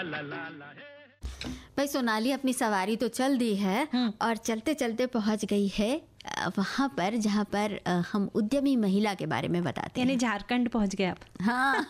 भाई सोनाली अपनी सवारी तो चल दी है और चलते चलते पहुंच गई है वहाँ पर जहाँ पर हम उद्यमी महिला के बारे में बताते हैं। यानी झारखंड पहुँच गए आप। हाँ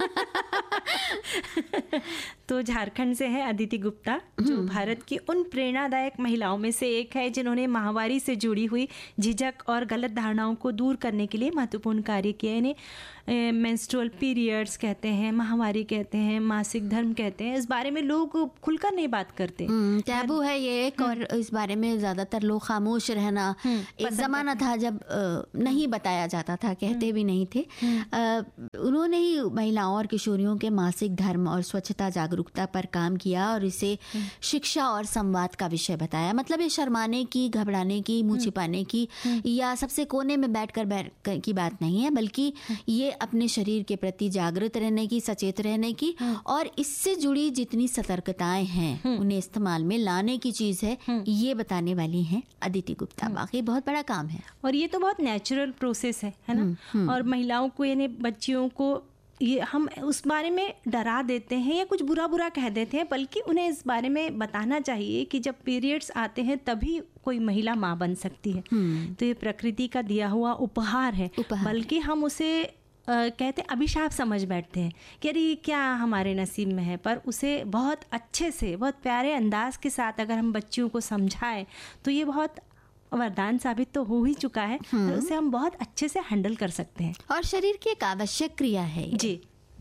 तो झारखंड से है अदिति गुप्ता, जो भारत की उन प्रेरणादायक महिलाओं में से एक है जिन्होंने माहवारी से जुड़ी हुई झिझक और गलत धारणाओं को दूर करने के लिए महत्वपूर्ण कार्य किए। इन्हें मेंस्ट्रुअल पीरियड्स कहते हैं, माहवारी कहते हैं, मासिक धर्म कहते हैं। इस बारे में लोग खुलकर नहीं बात करते, टैबू है ये एक, और इस बारे में ज़्यादातर लोग खामोश रहना। एक ज़माना था जब नहीं बताया जाता था, कहते भी नहीं थे। उन्होंने ही महिलाओं और किशोरियों के मासिक धर्म और स्वच्छता जागरूकता पर काम किया और इसे शिक्षा और संवाद का विषय बताया। मतलब ये शर्माने की, घबराने की, मुंह छिपाने की या सबसे कोने में बैठ की बात नहीं है, बल्कि ये अपने शरीर के प्रति जागृत रहने की, सचेत रहने की और इससे जुड़ी जितनी सतर्कताएं हैं उन्हें इस्तेमाल में लाने की चीज है, ये बताने वाली हैं अदिति गुप्ता। वाकई बहुत बड़ा काम है और ये तो बहुत नेचुरल प्रोसेस है ना। और महिलाओं को, यानी बच्चियों को, ये हम उस बारे में डरा देते हैं या कुछ बुरा बुरा कह देते हैं, बल्कि उन्हें इस बारे में बताना चाहिए कि जब पीरियड्स आते हैं तभी कोई महिला माँ बन सकती है। तो ये प्रकृति का दिया हुआ उपहार है, बल्कि हम उसे कहते अभिशाप समझ बैठते हैं कि अरे क्या हमारे नसीब में है। पर उसे बहुत अच्छे से, बहुत प्यारे अंदाज के साथ अगर हम बच्चियों को समझाएं तो ये बहुत वरदान साबित तो हो ही चुका है, तो उसे हम बहुत अच्छे से हैंडल कर सकते हैं और शरीर की एक आवश्यक क्रिया है जी।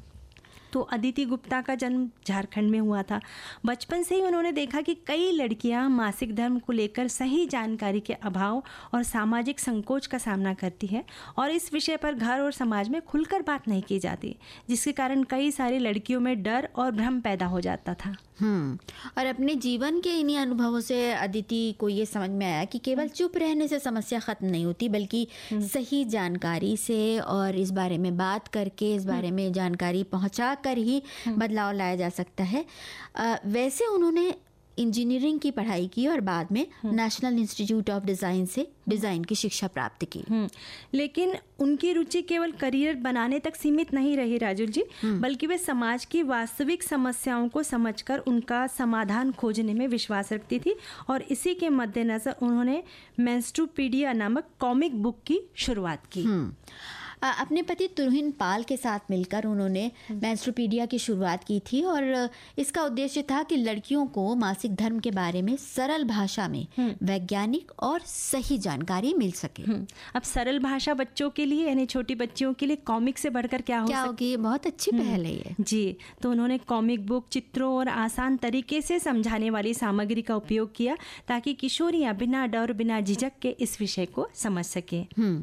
तो अदिति गुप्ता का जन्म झारखंड में हुआ था। बचपन से ही उन्होंने देखा कि कई लड़कियां मासिक धर्म को लेकर सही जानकारी के अभाव और सामाजिक संकोच का सामना करती है और इस विषय पर घर और समाज में खुलकर बात नहीं की जाती, जिसके कारण कई सारी लड़कियों में डर और भ्रम पैदा हो जाता था। और अपने जीवन के इन्हीं अनुभवों से अदिति को ये समझ में आया कि केवल चुप रहने से समस्या खत्म नहीं होती, बल्कि सही जानकारी से और इस बारे में बात करके, इस बारे में जानकारी पहुंचा कर ही बदलाव लाया जा सकता है। वैसे उन्होंने इंजीनियरिंग की पढ़ाई की और बाद में नेशनल इंस्टीट्यूट ऑफ डिज़ाइन से डिज़ाइन की शिक्षा प्राप्त की। लेकिन उनकी रुचि केवल करियर बनाने तक सीमित नहीं रही राजुल जी, बल्कि वे समाज की वास्तविक समस्याओं को समझकर उनका समाधान खोजने में विश्वास रखती थी और इसी के मद्देनजर उन्होंने मेंस्ट्रुपीडिया नामक कॉमिक बुक की शुरुआत की। अपने पति तुहिन पाल के साथ मिलकर उन्होंने मेंस्ट्रुपीडिया की शुरुआत की थी और इसका उद्देश्य था कि लड़कियों को मासिक धर्म के बारे में सरल भाषा में वैज्ञानिक और सही जानकारी मिल सके। अब सरल भाषा बच्चों के लिए, यानी छोटी बच्चियों के लिए कॉमिक से बढ़कर क्या होगी? बहुत अच्छी पहल है ये जी। तो उन्होंने कॉमिक बुक, चित्रों और आसान तरीके से समझाने वाली सामग्री का उपयोग किया ताकि किशोरियां बिना डर, बिना झिझक के इस विषय को समझ सके।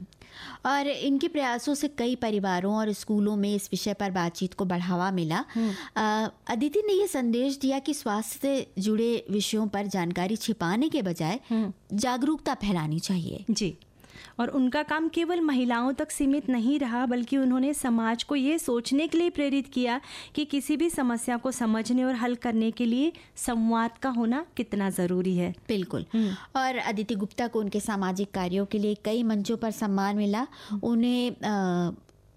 और इनके प्रयासों से कई परिवारों और स्कूलों में इस विषय पर बातचीत को बढ़ावा मिला। अदिति ने ये संदेश दिया कि स्वास्थ्य से जुड़े विषयों पर जानकारी छिपाने के बजाय जागरूकता फैलानी चाहिए जी। और उनका काम केवल महिलाओं तक सीमित नहीं रहा, बल्कि उन्होंने समाज को ये सोचने के लिए प्रेरित किया कि किसी भी समस्या को समझने और हल करने के लिए संवाद का होना कितना ज़रूरी है। बिल्कुल। और अदिति गुप्ता को उनके सामाजिक कार्यों के लिए कई मंचों पर सम्मान मिला। उन्हें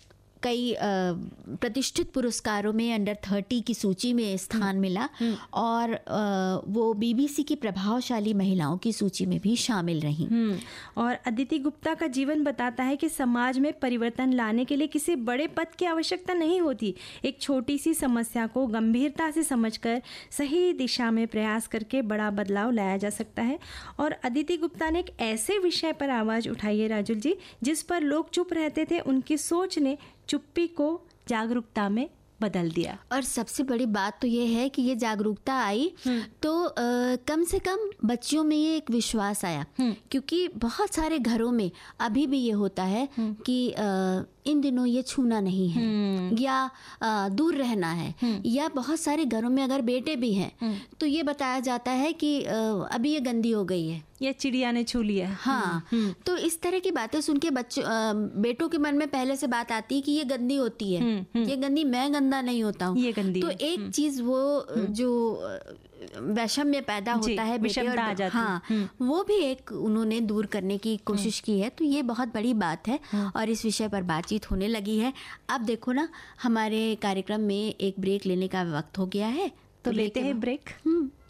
कई प्रतिष्ठित पुरस्कारों में अंडर 30 की सूची में स्थान मिला और वो बीबीसी की प्रभावशाली महिलाओं की सूची में भी शामिल रहीं। और अदिति गुप्ता का जीवन बताता है कि समाज में परिवर्तन लाने के लिए किसी बड़े पद की आवश्यकता नहीं होती। एक छोटी सी समस्या को गंभीरता से समझकर सही दिशा में प्रयास करके बड़ा बदलाव लाया जा सकता है। और अदिति गुप्ता ने एक ऐसे विषय पर आवाज़ उठाई है राजुल जी, जिस पर लोग चुप रहते थे। उनकी सोच ने चुप्पी को जागरूकता में बदल दिया। और सबसे बड़ी बात तो ये है कि ये जागरूकता आई तो कम से कम बच्चियों में ये एक विश्वास आया, क्योंकि बहुत सारे घरों में अभी भी ये होता है कि इन दिनों ये छूना नहीं है या दूर रहना है, या बहुत सारे घरों में अगर बेटे भी हैं तो ये बताया जाता है कि अभी ये गंदी हो गई है, ये चिड़िया ने छू लिया। हाँ। तो इस तरह की बातें सुन के बेटों के मन में पहले से बात आती है कि ये गंदी होती है, ये गंदी, मैं गंदा नहीं होता हूँ, ये गंदी। तो एक चीज वो जो वैषम्य पैदा होता है बेटे और हाँ, वो भी एक उन्होंने दूर करने की कोशिश की है। तो ये बहुत बड़ी बात है और इस विषय पर बातचीत होने लगी है। अब देखो ना, हमारे कार्यक्रम में एक ब्रेक लेने का वक्त हो गया है, तो लेते हैं ब्रेक।